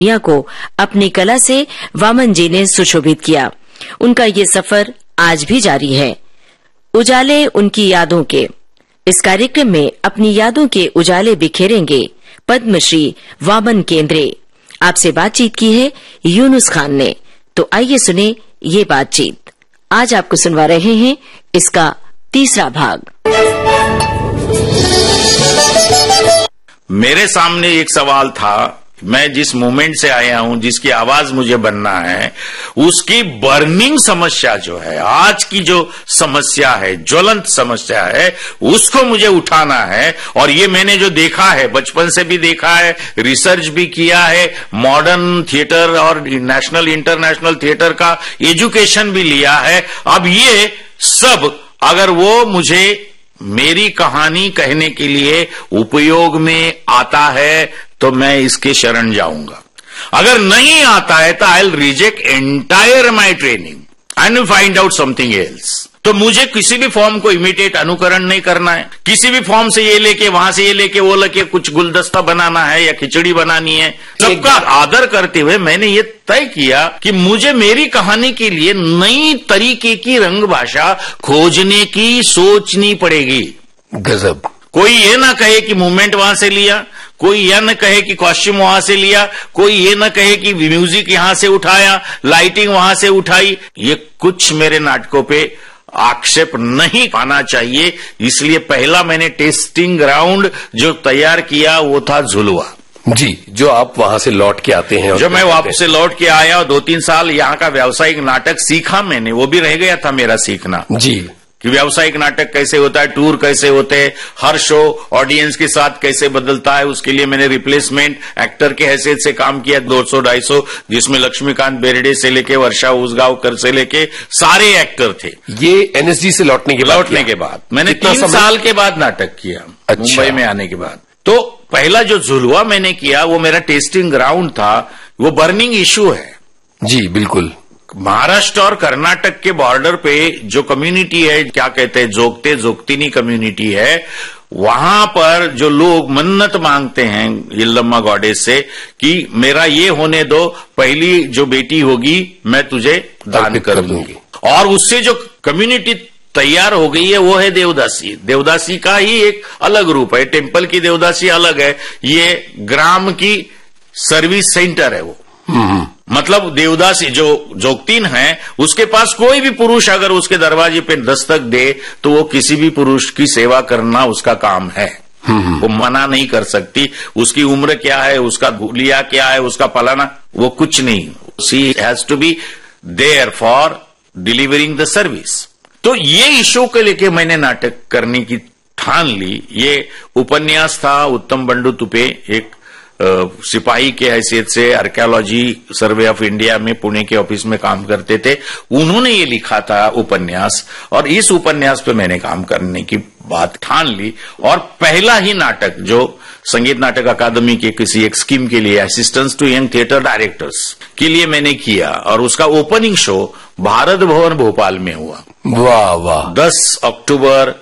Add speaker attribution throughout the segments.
Speaker 1: दुनिया को अपनी कला से वामन जी ने सुशोभित किया। उनका ये सफर आज भी जारी है। उजाले उनकी यादों के इस कार्यक्रम में अपनी यादों के उजाले बिखेरेंगे पद्मश्री वामन केंद्रे। आपसे बातचीत की है यूनुस खान ने। तो आइए सुने ये बातचीत। आज आपको सुनवा रहे हैं इसका तीसरा भाग।
Speaker 2: मेरे सामने एक सवाल था, मैं जिस मूवमेंट से आया हूं, जिसकी आवाज मुझे बनना है, उसकी बर्निंग समस्या जो है, आज की जो समस्या है, ज्वलंत समस्या है, उसको मुझे उठाना है। और ये मैंने जो देखा है, बचपन से भी देखा है, रिसर्च भी किया है, मॉडर्न थिएटर और नेशनल इंटरनेशनल थिएटर का एजुकेशन भी लिया है। अब ये सब अगर वो मुझे मेरी कहानी कहने के लिए उपयोग में आता है तो मैं इसके शरण जाऊंगा। अगर नहीं आता है तो I will reject entire my training and find out something else. तो मुझे किसी भी फॉर्म को इमिटेट, अनुकरण नहीं करना है। किसी भी फॉर्म से ये लेके, वहां से ये लेके, वो लेके कुछ गुलदस्ता बनाना है या खिचड़ी बनानी है। सबका आदर करते हुए मैंने ये तय किया कि मुझे मेरी कहानी के लिए नई तरीके की रंग भाषा खोजने की सोचनी पड़ेगी।
Speaker 3: गजब।
Speaker 2: कोई ये ना कहे कि मूवमेंट वहां से लिया, कोई यह न कहे कि कॉस्ट्यूम वहां से लिया, कोई ये न कहे कि म्यूजिक यहां से उठाया, लाइटिंग वहां से उठाई। ये कुछ मेरे नाटकों पे आक्षेप नहीं पाना चाहिए। इसलिए पहला मैंने टेस्टिंग ग्राउंड जो तैयार किया वो था झुलवा
Speaker 3: जी, जो आप वहां से लौट के आते हैं।
Speaker 2: जो मैं वापस से लौट के आया और 2-3 साल यहाँ का व्यावसायिक नाटक सीखा मैंने, वो भी रह गया था मेरा सीखना
Speaker 3: जी, कि
Speaker 2: व्यावसायिक नाटक कैसे होता है, टूर कैसे होते हैं, हर शो ऑडियंस के साथ कैसे बदलता है। उसके लिए मैंने रिप्लेसमेंट एक्टर के हैसियत से काम किया 200-250, जिसमें लक्ष्मीकांत बेर्डे से लेके वर्षा उसगांवकर से लेके सारे एक्टर थे।
Speaker 3: ये एनएसजी से लौटने के बाद
Speaker 2: मैंने 3 साल के बाद नाटक किया। अच्छा। मुंबई में आने के बाद तो पहला जो झुलवा मैंने किया वो मेरा टेस्टिंग ग्राउंड था। वो बर्निंग इश्यू है जी, बिल्कुल। महाराष्ट्र और कर्नाटक के बॉर्डर पे जो कम्युनिटी है, क्या कहते हैं, जोगते जोगतिनी कम्युनिटी है, वहां पर जो लोग मन्नत मांगते हैं यल्लम्मा गॉडेस से कि मेरा ये होने दो, पहली जो बेटी होगी मैं तुझे दान कर दूंगी। और उससे जो कम्युनिटी तैयार हो गई है वो है देवदासी। देवदासी का ही एक अलग रूप है। टेम्पल की देवदासी अलग है, ये ग्राम की सर्विस सेंटर है वो। मतलब देवदासी जो जोगतीन है, उसके पास कोई भी पुरुष अगर उसके दरवाजे पे दस्तक दे तो वो किसी भी पुरुष की सेवा करना उसका काम है। वो मना नहीं कर सकती। उसकी उम्र क्या है, उसका भूलिया क्या है, उसका फलाना, वो कुछ नहीं। She has to be there for delivering the service. तो ये इशू को लेके मैंने नाटक करने की ठान ली। ये उपन्यास था उत्तम बंडू तुपे, एक सिपाही के हैसियत से आर्कियोलॉजी सर्वे ऑफ इंडिया में पुणे के ऑफिस में काम करते थे। उन्होंने ये लिखा था उपन्यास, और इस उपन्यास पे मैंने काम करने की बात ठान ली। और पहला ही नाटक जो संगीत नाटक अकादमी के किसी एक स्कीम के लिए, assistance to young theatre directors के लिए मैंने किया, और उसका ओपनिंग शो भारत भवन भोपाल में हुआ।
Speaker 3: वाह वाह।
Speaker 2: 10 अक्टूबर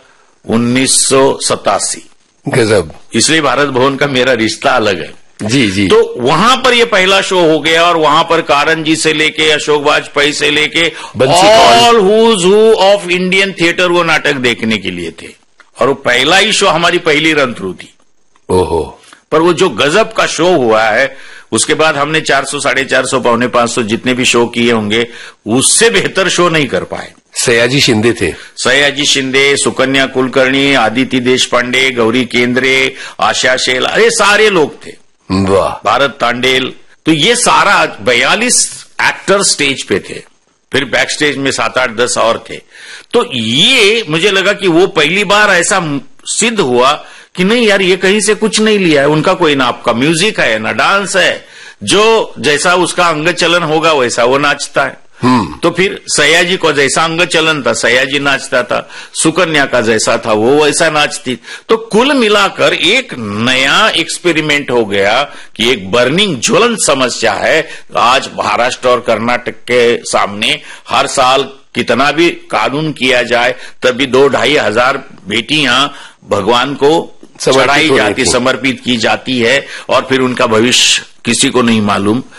Speaker 2: 1987।
Speaker 3: गजब।
Speaker 2: इसलिए भारत भवन का मेरा रिश्ता अलग है
Speaker 3: जी जी।
Speaker 2: तो वहां पर ये पहला शो हो गया, और वहां पर कारण जी से लेके अशोक वाजपेयी से लेके all whose who of Indian theatre वो नाटक देखने के लिए थे। और वो पहला ही शो हमारी पहली रन थ्रू थी।
Speaker 3: ओहो।
Speaker 2: पर वो जो गजब का शो हुआ है, उसके बाद हमने 400, 450, 450 जितने भी शो किए होंगे, उससे बेहतर शो नहीं कर पाए।
Speaker 3: सयाजी शिंदे थे।
Speaker 2: सयाजी शिंदे, सुकन्या कुलकर्णी, आदिति देशपांडे, गौरी केंद्रे, आशा शेल, अरे सारे लोग थे।
Speaker 3: वाह।
Speaker 2: भारत तांडेल। तो ये सारा 42 एक्टर स्टेज पे थे। फिर बैक स्टेज में 7-8-10 और थे। तो ये मुझे लगा कि वो पहली बार ऐसा सिद्ध हुआ कि नहीं यार, ये कहीं से कुछ नहीं लिया है। उनका कोई ना आपका म्यूजिक है ना डांस है, जो जैसा उसका अंग चलन होगा वैसा वो नाचता है। तो फिर सयाजी को जैसा अंग चलन था सयाजी नाचता था, सुकन्या का जैसा था वो वैसा नाचती। तो कुल मिलाकर एक नया एक्सपेरिमेंट हो गया कि एक बर्निंग ज्वलंत समस्या है आज महाराष्ट्र और कर्नाटक के सामने। हर साल कितना भी कानून किया जाए तब भी 2-2.5 हजार बेटियां भगवान को चढ़ाई जाती, समर्पित की जाती है, और फिर उनका भविष्य किसी को नहीं मालूम।